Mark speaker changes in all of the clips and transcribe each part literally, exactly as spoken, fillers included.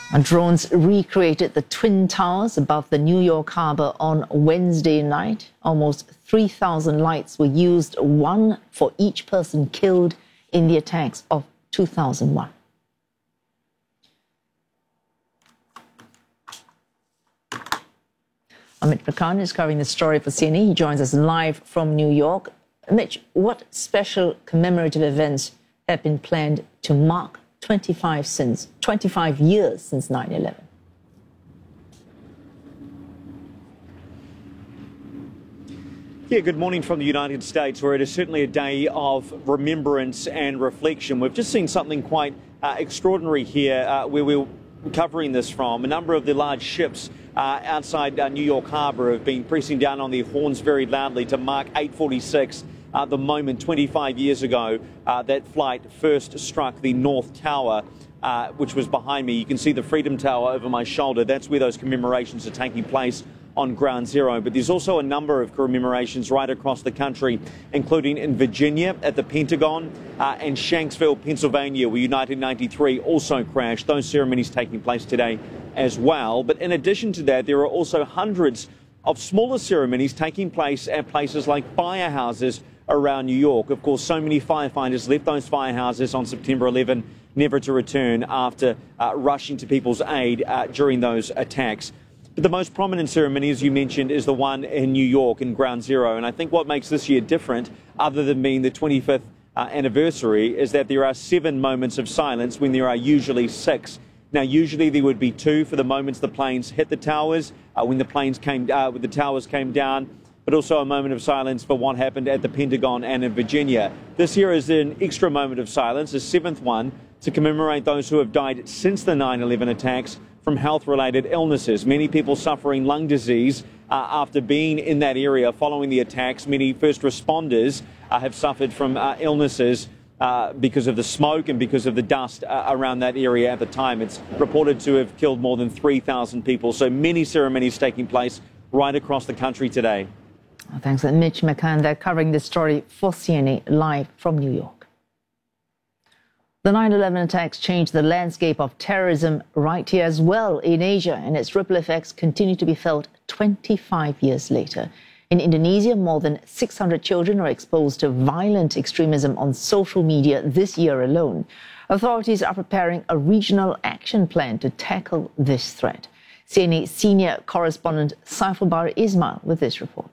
Speaker 1: And drones recreated the Twin Towers above the New York harbor on Wednesday night. Almost three thousand lights were used, one for each person killed in the attacks of two thousand one. Amit Prakan is covering the story for C N A. He joins us live from New York. Mitch, what special commemorative events have been planned to mark twenty-five since twenty-five years since nine eleven?
Speaker 2: Yeah, good morning from the United States, where it is certainly a day of remembrance and reflection. We've just seen something quite uh, extraordinary here, uh, where we're covering this from. A number of the large ships uh, outside uh, New York Harbor have been pressing down on their horns very loudly to mark eight forty-six. Uh, the moment twenty-five years ago uh, that flight first struck the North Tower, uh, which was behind me. You can see the Freedom Tower over my shoulder. That's where those commemorations are taking place on Ground Zero. But there's also a number of commemorations right across the country, including in Virginia at the Pentagon uh, and Shanksville, Pennsylvania, where United ninety-three also crashed. Those ceremonies taking place today as well. But in addition to that, there are also hundreds of smaller ceremonies taking place at places like firehouses around New York. Of course, so many firefighters left those firehouses on September eleventh, never to return after uh, rushing to people's aid uh, during those attacks. But the most prominent ceremony, as you mentioned, is the one in New York in Ground Zero. And I think what makes this year different, other than being the twenty-fifth uh, anniversary, is that there are seven moments of silence when there are usually six. Now, usually there would be two for the moments the planes hit the towers, uh, when the planes came, uh, when the towers came down, but also a moment of silence for what happened at the Pentagon and in Virginia. This year is an extra moment of silence, a seventh one, to commemorate those who have died since the nine eleven attacks from health-related illnesses. Many people suffering lung disease uh, after being in that area following the attacks. Many first responders uh, have suffered from uh, illnesses uh, because of the smoke and because of the dust uh, around that area at the time. It's reported to have killed more than three thousand people. So many ceremonies taking place right across the country today.
Speaker 1: Thanks, Mitch McCann. They're covering this story for C N A live from New York. The nine eleven attacks changed the landscape of terrorism right here as well in Asia, and its ripple effects continue to be felt twenty-five years later. In Indonesia, more than six hundred children are exposed to violent extremism on social media this year alone. Authorities are preparing a regional action plan to tackle this threat. C N A senior correspondent Saiful Bahri Ismail with this report.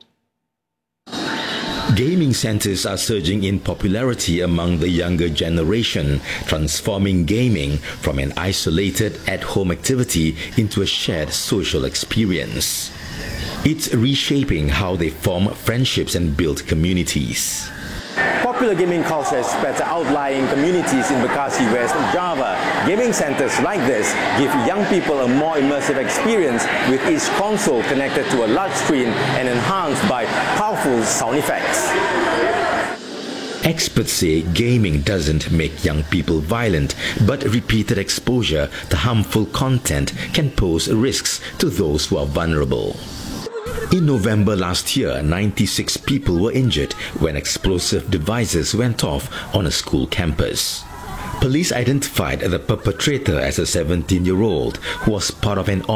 Speaker 3: Gaming centers are surging in popularity among the younger generation, transforming gaming from an isolated at-home activity into a shared social experience. It's reshaping how they form friendships and build communities.
Speaker 4: Popular gaming culture is spread to outlying communities in Bekasi, West Java. Gaming centers like this give young people a more immersive experience, with each console connected to a large screen and enhanced by powerful sound effects.
Speaker 3: Experts say gaming doesn't make young people violent, but repeated exposure to harmful content can pose risks to those who are vulnerable. In November last year, ninety-six people were injured when explosive devices went off on a school campus. Police identified the perpetrator as a seventeen-year-old who was part of an